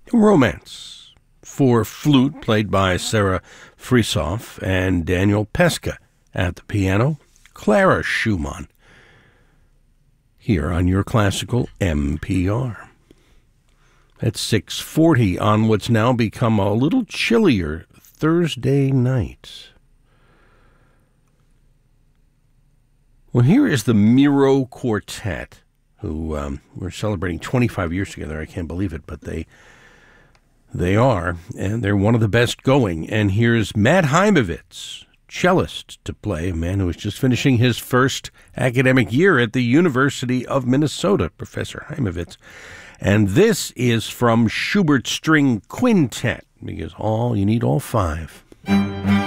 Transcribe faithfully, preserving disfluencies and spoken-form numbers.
Romance for flute, played by Sarah Frisoff, and Daniel Pesca. At the piano, Clara Schumann. Here on your classical N P R. At six forty on what's now become a little chillier Thursday night. Well, here is the Miro Quartet, who um, we're celebrating twenty-five years together. I can't believe it, but they they are, and they're one of the best going. And here's Matt Heimovitz, cellist, to play, a man who is just finishing his first academic year at the University of Minnesota, Professor Heimovitz. And this is from Schubert String Quintet, because all you need all five.